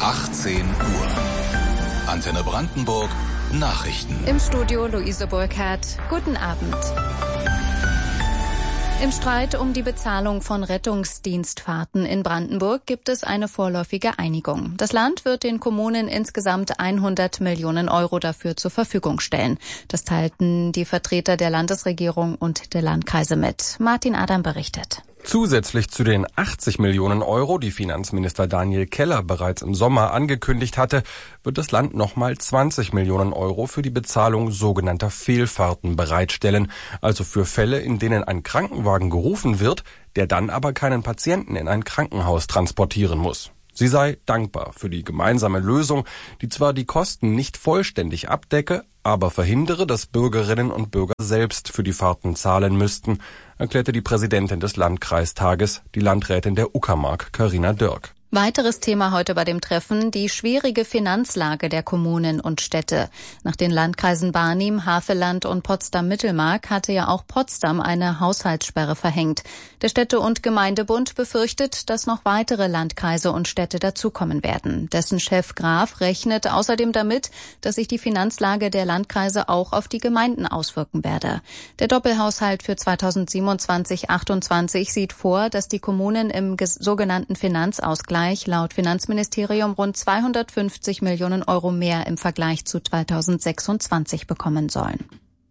18 Uhr. Antenne Brandenburg, Nachrichten. Im Studio Luise Burkhardt. Guten Abend. Im Streit um die Bezahlung von Rettungsdienstfahrten in Brandenburg gibt es eine vorläufige Einigung. Das Land wird den Kommunen insgesamt 100 Millionen Euro dafür zur Verfügung stellen. Das teilten die Vertreter der Landesregierung und der Landkreise mit. Martin Adam berichtet. Zusätzlich zu den 80 Millionen Euro, die Finanzminister Daniel Keller bereits im Sommer angekündigt hatte, wird das Land nochmal 20 Millionen Euro für die Bezahlung sogenannter Fehlfahrten bereitstellen, also für Fälle, in denen ein Krankenwagen gerufen wird, der dann aber keinen Patienten in ein Krankenhaus transportieren muss. Sie sei dankbar für die gemeinsame Lösung, die zwar die Kosten nicht vollständig abdecke, aber verhindere, dass Bürgerinnen und Bürger selbst für die Fahrten zahlen müssten, erklärte die Präsidentin des Landkreistages, die Landrätin der Uckermark, Carina Dörk. Weiteres Thema heute bei dem Treffen, die schwierige Finanzlage der Kommunen und Städte. Nach den Landkreisen Barnim, Havelland und Potsdam-Mittelmark hatte ja auch Potsdam eine Haushaltssperre verhängt. Der Städte- und Gemeindebund befürchtet, dass noch weitere Landkreise und Städte dazukommen werden. Dessen Chef Graf rechnet außerdem damit, dass sich die Finanzlage der Landkreise auch auf die Gemeinden auswirken werde. Der Doppelhaushalt für 2027/28 sieht vor, dass die Kommunen im sogenannten Finanzausgleich laut Finanzministerium rund 250 Millionen Euro mehr im Vergleich zu 2026 bekommen sollen.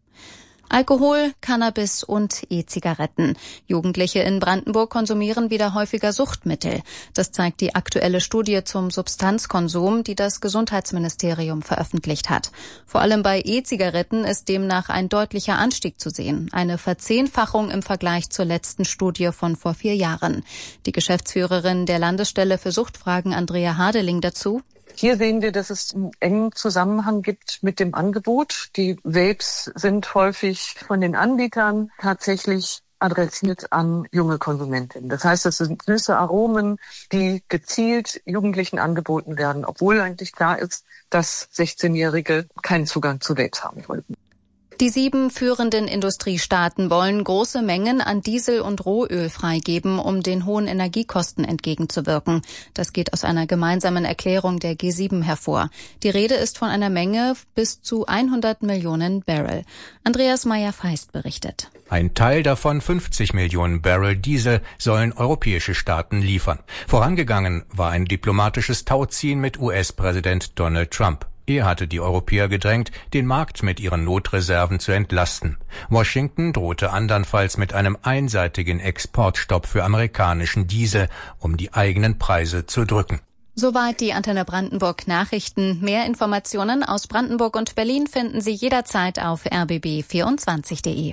Alkohol, Cannabis und E-Zigaretten. Jugendliche in Brandenburg konsumieren wieder häufiger Suchtmittel. Das zeigt die aktuelle Studie zum Substanzkonsum, die das Gesundheitsministerium veröffentlicht hat. Vor allem bei E-Zigaretten ist demnach ein deutlicher Anstieg zu sehen. Eine Verzehnfachung im Vergleich zur letzten Studie von vor 4 Jahren. Die Geschäftsführerin der Landesstelle für Suchtfragen, Andrea Hadeling, dazu: Hier sehen wir, dass es einen engen Zusammenhang gibt mit dem Angebot. Die Vapes sind häufig von den Anbietern tatsächlich adressiert an junge Konsumentinnen. Das heißt, es sind süße Aromen, die gezielt Jugendlichen angeboten werden, obwohl eigentlich klar ist, dass 16-Jährige keinen Zugang zu Vapes haben wollten. Die 7 führenden Industriestaaten wollen große Mengen an Diesel und Rohöl freigeben, um den hohen Energiekosten entgegenzuwirken. Das geht aus einer gemeinsamen Erklärung der G7 hervor. Die Rede ist von einer Menge bis zu 100 Millionen Barrel. Andreas Meyer-Feist berichtet. Ein Teil davon, 50 Millionen Barrel Diesel, sollen europäische Staaten liefern. Vorangegangen war ein diplomatisches Tauziehen mit US-Präsident Donald Trump. Er hatte die Europäer gedrängt, den Markt mit ihren Notreserven zu entlasten. Washington drohte andernfalls mit einem einseitigen Exportstopp für amerikanischen Diesel, um die eigenen Preise zu drücken. Soweit die Antenne Brandenburg Nachrichten. Mehr Informationen aus Brandenburg und Berlin finden Sie jederzeit auf rbb24.de.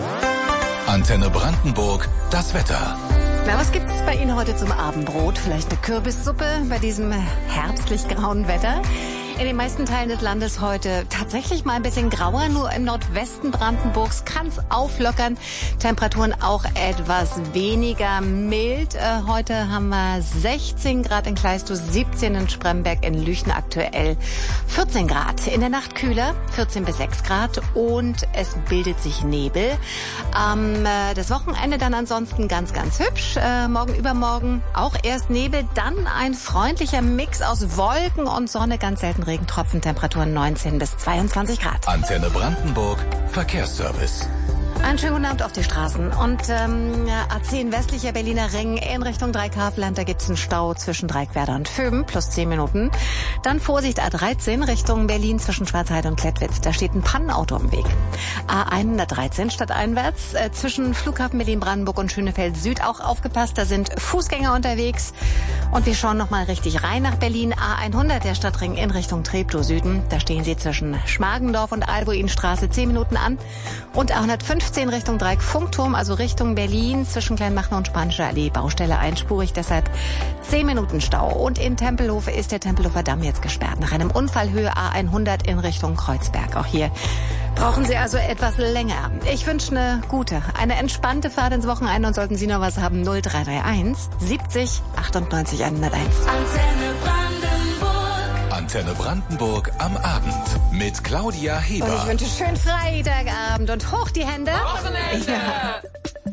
Antenne Brandenburg, das Wetter. Na, was gibt's bei Ihnen heute zum Abendbrot? Vielleicht eine Kürbissuppe bei diesem herbstlich grauen Wetter? In den meisten Teilen des Landes heute tatsächlich mal ein bisschen grauer. Nur im Nordwesten Brandenburgs kann's auflockern. Temperaturen auch etwas weniger mild. Heute haben wir 16 Grad in Kleistow, 17 in Spremberg, in Lüchen aktuell 14 Grad. In der Nacht kühler, 14 bis 6 Grad und es bildet sich Nebel. Das Wochenende dann ansonsten ganz, ganz hübsch. Morgen, übermorgen auch erst Nebel, dann ein freundlicher Mix aus Wolken und Sonne, ganz selten Regentropfen, Temperaturen 19 bis 22 Grad. Antenne Brandenburg, Verkehrsservice. Einen schönen guten Abend auf die Straßen. Und A10 westlicher Berliner Ring in Richtung Dreieckhavelland, da gibt's einen Stau zwischen Dreieckwerder und Föben, plus 10 Minuten. Dann Vorsicht A13 Richtung Berlin zwischen Schwarzheide und Klettwitz. Da steht ein Pannenauto im Weg. A113 stadteinwärts zwischen Flughafen Berlin-Brandenburg und Schönefeld Süd auch aufgepasst. Da sind Fußgänger unterwegs. Und wir schauen nochmal richtig rein nach Berlin. A100 der Stadtring in Richtung Treptow Süden. Da stehen Sie zwischen Schmargendorf und Albuinstraße 10 Minuten an. Und A115 Richtung Dreieck-Funkturm, also Richtung Berlin, zwischen Kleinmachnow und Spanische Allee, Baustelle einspurig, deshalb 10 Minuten Stau. Und in Tempelhof ist der Tempelhofer Damm jetzt gesperrt. Nach einem Unfall Höhe A100 in Richtung Kreuzberg. Auch hier brauchen Sie also etwas länger. Ich wünsche eine entspannte Fahrt ins Wochenende und sollten Sie noch was haben, 0331 70 98 101. Antenne Brandenburg am Abend mit Claudia Heber. Und ich wünsche schönen Freitagabend und hoch die Hände. Ja.